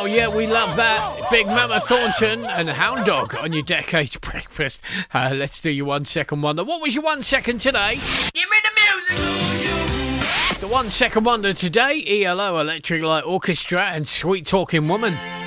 Oh, yeah, we love that. Big Mama Thornton and Hound Dog on your Decades Breakfast. Let's do your 1 second wonder. What was your 1 second today? Give me the music. The 1 second wonder today, ELO, Electric Light Orchestra and Sweet Talking Woman.